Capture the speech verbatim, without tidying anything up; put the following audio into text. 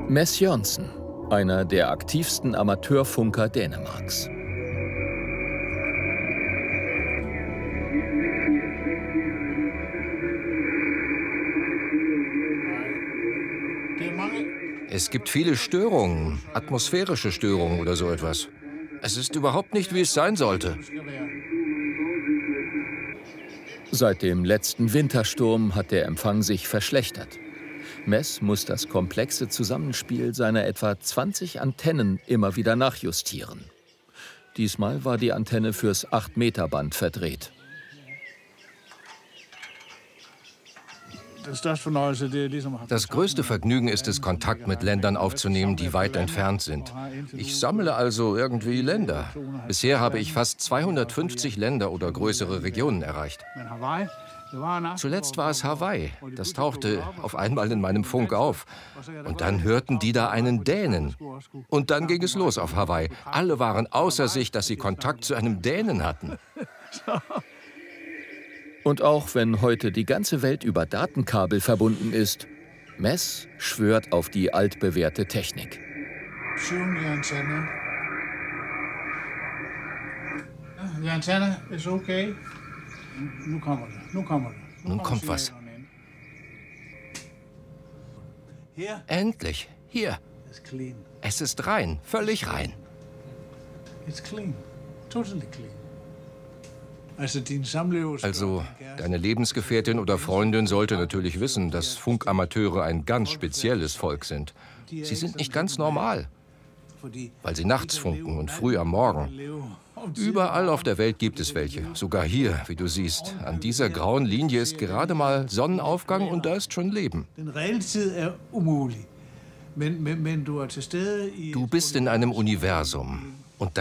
Mess Jørgensen, einer der aktivsten Amateurfunker Dänemarks. Es gibt viele Störungen, atmosphärische Störungen oder so etwas. Es ist überhaupt nicht, wie es sein sollte. Seit dem letzten Wintersturm hat der Empfang sich verschlechtert. Mess muss das komplexe Zusammenspiel seiner etwa zwanzig Antennen immer wieder nachjustieren. Diesmal war die Antenne fürs acht Meter Band verdreht. Das größte Vergnügen ist es, Kontakt mit Ländern aufzunehmen, die weit entfernt sind. Ich sammle also irgendwie Länder. Bisher habe ich fast zweihundertfünfzig Länder oder größere Regionen erreicht. Zuletzt war es Hawaii. Das tauchte auf einmal in meinem Funk auf. Und dann hörten die da einen Dänen. Und dann ging es los auf Hawaii. Alle waren außer sich, dass sie Kontakt zu einem Dänen hatten. Und auch wenn heute die ganze Welt über Datenkabel verbunden ist, Mess schwört auf die altbewährte Technik. Die Antenne ist okay. Nun kommt was. Endlich, hier. Es ist rein, völlig rein. Also, deine Lebensgefährtin oder Freundin sollte natürlich wissen, dass Funkamateure ein ganz spezielles Volk sind. Sie sind nicht ganz normal, weil sie nachts funken und früh am Morgen. Überall auf der Welt gibt es welche, sogar hier, wie du siehst. An dieser grauen Linie ist gerade mal Sonnenaufgang und da ist schon Leben. Du bist in einem Universum.